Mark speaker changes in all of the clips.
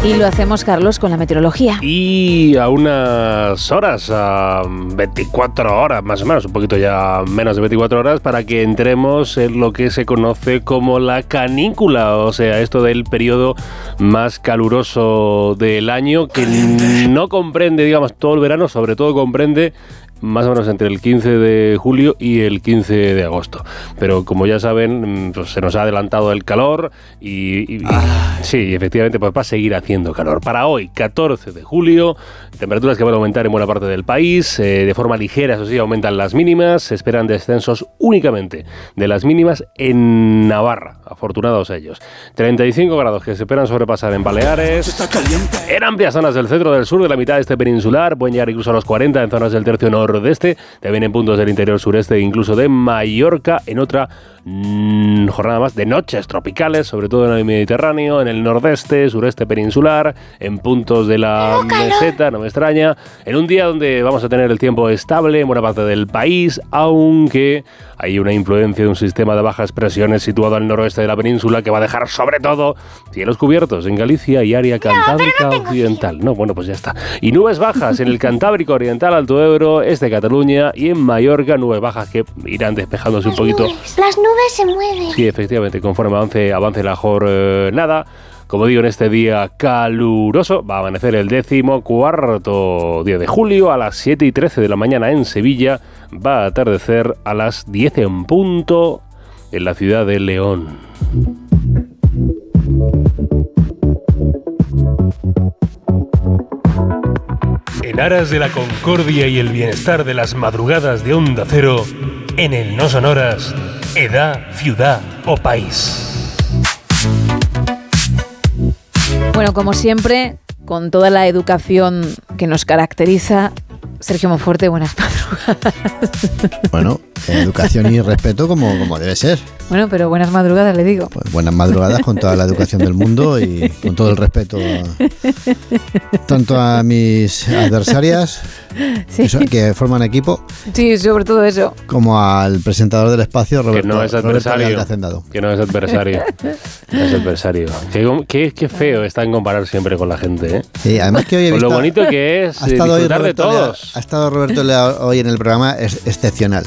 Speaker 1: Y lo hacemos, Carlos, con la meteorología.
Speaker 2: Y a unas horas, a 24 horas más o menos, un poquito ya menos de 24 horas, para que entremos en lo que se conoce como la canícula, o sea, esto del periodo más caluroso del año, que no comprende, digamos, todo el verano, sobre todo comprende más o menos entre el 15 de julio y el 15 de agosto. Pero como ya saben, pues se nos ha adelantado el calor y sí, efectivamente, pues va a seguir haciendo calor. Para hoy, 14 de julio, temperaturas que van a aumentar en buena parte del país, de forma ligera, eso sí, aumentan las mínimas, se esperan descensos únicamente de las mínimas en Navarra, afortunados ellos. 35 grados que se esperan sobrepasar en Baleares, en amplias zonas del centro, del sur, de la mitad este peninsular, pueden llegar incluso a los 40 en zonas del tercio nordeste, también en puntos del interior sureste, incluso de Mallorca, en otra jornada más de noches tropicales, sobre todo en el Mediterráneo, en el nordeste, sureste peninsular, en puntos de la meseta, no me extraña, en un día donde vamos a tener el tiempo estable en buena parte del país, aunque hay una influencia de un sistema de bajas presiones situado al noroeste de la península que va a dejar sobre todo cielos cubiertos en Galicia y área cantábrica occidental. No, bueno, pues ya está. Y nubes bajas en el Cantábrico Oriental, Alto Ebro, este de Cataluña, y en Mallorca nubes bajas que irán despejándose un poquito.
Speaker 3: Las nubes se mueven.
Speaker 2: Sí, efectivamente, conforme avance la jornada. Como digo, en este día caluroso va a amanecer el 14º día de julio a las 7:13 de la mañana en Sevilla. Va a atardecer a las 10 en punto en la ciudad de León. En aras de la concordia y el bienestar de las madrugadas de Onda Cero, en el No Sonoras, edad, ciudad o país.
Speaker 1: Bueno, como siempre, con toda la educación que nos caracteriza, Sergio Monforte, buenas madrugadas.
Speaker 4: Bueno, educación y respeto como debe ser.
Speaker 1: Bueno, pero buenas madrugadas, le digo.
Speaker 4: Pues buenas madrugadas con toda la educación del mundo y con todo el respeto tanto a mis adversarias,
Speaker 1: Sí.
Speaker 4: que forman equipo,
Speaker 1: Sí, sobre todo eso.
Speaker 4: como al presentador del espacio, Roberto.
Speaker 2: Que no es adversario.
Speaker 4: Roberto Hacendado.
Speaker 2: Que no es adversario. No es adversario. Qué feo está en comparar siempre con la gente, ¿eh?
Speaker 4: Sí, además que hoy he
Speaker 2: Con
Speaker 4: visto...
Speaker 2: lo bonito que es
Speaker 4: ha estado hoy
Speaker 2: disfrutar de
Speaker 4: Roberto
Speaker 2: todos.
Speaker 4: Ha estado Roberto Lea hoy en el programa, es excepcional.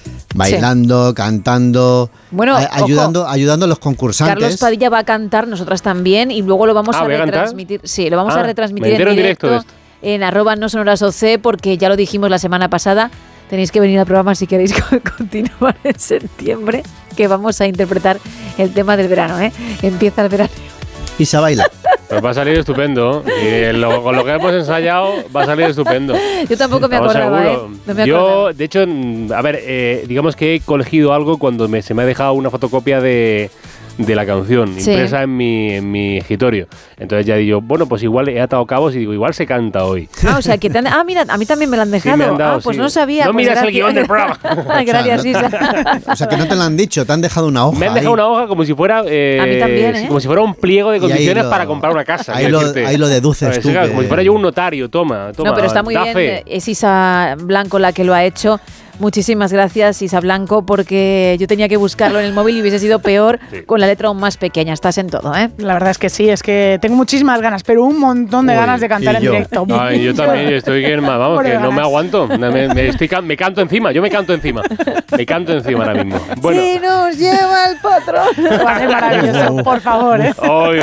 Speaker 4: Bailando, cantando,
Speaker 1: Bueno,
Speaker 4: ayudando a los concursantes.
Speaker 1: Carlos Padilla va a cantar, nosotras también, y luego lo vamos a
Speaker 2: ¿voy a cantar?
Speaker 1: retransmitir. Sí, lo vamos a retransmitir
Speaker 2: me entero
Speaker 1: en
Speaker 2: en directo de
Speaker 1: directo en @nosonorasoc, porque ya lo dijimos la semana pasada. Tenéis que venir al programa si queréis continuar en septiembre, que vamos a interpretar el tema del verano, ¿eh? Empieza el verano.
Speaker 4: Y se baila.
Speaker 2: Pues va a salir estupendo. Y con lo que hemos ensayado va a salir estupendo.
Speaker 1: Yo tampoco me
Speaker 2: Vamos,
Speaker 1: acordaba,
Speaker 2: seguro.
Speaker 1: ¿eh? No me
Speaker 2: Yo,
Speaker 1: acordaba.
Speaker 2: de hecho, a ver, digamos que he cogido algo cuando se me ha dejado una fotocopia de la canción
Speaker 1: Sí.
Speaker 2: impresa en mi escritorio. Entonces ya digo, bueno, pues igual he atado cabos y digo, igual se canta hoy.
Speaker 1: O sea, que mira, a mí también me lo han dejado.
Speaker 2: me han dado,
Speaker 1: pues
Speaker 2: sí.
Speaker 1: no sabía.
Speaker 2: No
Speaker 1: pues
Speaker 2: miras el
Speaker 1: gracias.
Speaker 2: guión del programa.
Speaker 1: Gracias,
Speaker 4: O sea,
Speaker 1: Isa.
Speaker 4: O sea, que no te lo han dicho, te han dejado una hoja.
Speaker 2: Me han dejado
Speaker 4: ahí.
Speaker 2: una hoja como si fuera
Speaker 1: A mí también, ¿eh?
Speaker 2: como si fuera un pliego de
Speaker 4: Y ahí
Speaker 2: condiciones
Speaker 4: lo-
Speaker 2: para comprar una casa.
Speaker 4: ahí
Speaker 2: quiero
Speaker 4: lo-
Speaker 2: decirte.
Speaker 4: ahí lo deduces
Speaker 2: ¿Sabes?
Speaker 4: tú
Speaker 2: Claro,
Speaker 4: que-
Speaker 2: como si fuera yo un notario, toma,
Speaker 1: No, pero está muy
Speaker 2: da
Speaker 1: bien.
Speaker 2: fe.
Speaker 1: Es Isa Blanco la que lo ha hecho. Muchísimas gracias, Isa Blanco, porque yo tenía que buscarlo en el móvil y hubiese sido peor
Speaker 2: Sí.
Speaker 1: con la letra aún más pequeña. Estás en todo, ¿eh?
Speaker 5: La verdad es que sí, es que tengo muchísimas ganas, pero un montón de
Speaker 4: Uy,
Speaker 5: ganas de cantar
Speaker 4: y
Speaker 5: en
Speaker 4: yo.
Speaker 5: directo.
Speaker 2: Ay, yo también estoy que, vamos,
Speaker 5: Por
Speaker 2: que no
Speaker 5: ganas.
Speaker 2: me aguanto. Me canto encima, yo me canto encima. Me canto encima ahora mismo. Bueno,
Speaker 1: ¡Sí nos lleva el patrón!
Speaker 5: Va a ser maravilloso, por favor, ¿eh?
Speaker 2: hoy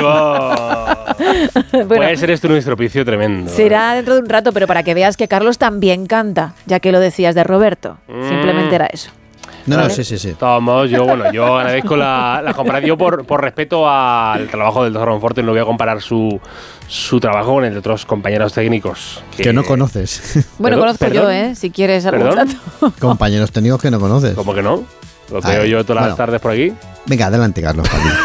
Speaker 2: va.
Speaker 1: Bueno,
Speaker 2: Puede ser esto un estropicio tremendo.
Speaker 1: será dentro de un rato, pero para que veas que Carlos también canta, ya que lo decías de Roberto. Simplemente era eso.
Speaker 4: No,
Speaker 1: ¿Vale?
Speaker 4: sí.
Speaker 2: Vamos, yo agradezco la comparación. Yo por respeto al trabajo del doctor Monforte no voy a comparar su trabajo con el de otros compañeros técnicos.
Speaker 4: Que no conoces.
Speaker 1: Bueno,
Speaker 2: Perdón,
Speaker 1: conozco
Speaker 2: perdón.
Speaker 1: yo, ¿eh? Si quieres algún
Speaker 2: ¿Perdón?
Speaker 1: dato.
Speaker 4: Compañeros técnicos que no conoces.
Speaker 2: ¿Cómo que no? Lo
Speaker 4: A
Speaker 2: veo
Speaker 4: ver,
Speaker 2: yo todas
Speaker 4: bueno.
Speaker 2: las tardes por aquí.
Speaker 4: Venga, adelante, Carlos.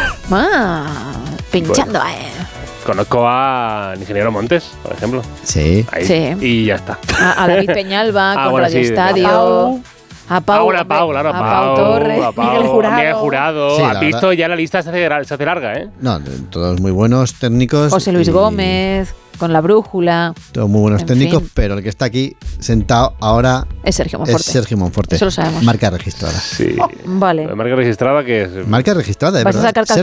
Speaker 1: Pinchando,
Speaker 2: Conozco al ingeniero Montes, por ejemplo.
Speaker 4: Sí.
Speaker 2: Ahí.
Speaker 1: Sí.
Speaker 2: Y ya está.
Speaker 1: A David Peñalba con
Speaker 2: bueno,
Speaker 1: Radio
Speaker 2: sí,
Speaker 1: Estadio. A Pau,
Speaker 2: A Pau, claro,
Speaker 1: a Pau Torres.
Speaker 2: a Pau,
Speaker 5: Miguel Jurado.
Speaker 2: Miguel Jurado.
Speaker 4: Sí, la
Speaker 2: ¿Has visto?
Speaker 4: verdad.
Speaker 2: Ya la lista se hace larga, ¿eh?
Speaker 4: No, todos muy buenos técnicos.
Speaker 1: José Luis
Speaker 4: y
Speaker 1: Gómez, con La Brújula.
Speaker 4: Todos muy buenos
Speaker 1: En
Speaker 4: técnicos,
Speaker 1: fin.
Speaker 4: pero el que está aquí sentado ahora
Speaker 1: Es Sergio Monforte.
Speaker 4: es Sergio Monforte.
Speaker 1: Eso lo sabemos.
Speaker 4: Marca registrada.
Speaker 2: Sí.
Speaker 1: Vale.
Speaker 2: La marca registrada que es...
Speaker 4: Marca registrada, de
Speaker 1: ¿Vas a
Speaker 4: verdad.
Speaker 1: sacar